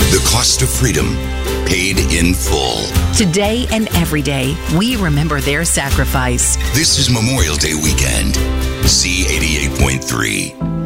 The cost of freedom, paid in full. Today and every day, we remember their sacrifice. This is Memorial Day weekend. Z88.3.